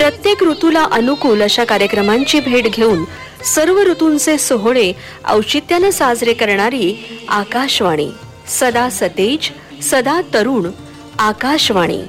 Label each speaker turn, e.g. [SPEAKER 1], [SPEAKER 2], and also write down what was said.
[SPEAKER 1] प्रत्येक ऋतूला अनुकूल अशा कार्यक्रमांची भेट घेऊन सर्व ऋतूंचे सोहळे औचित्याने साजरे करणारी आकाशवाणी, सदा सतेज, सदा तरुण, आकाशवाणी.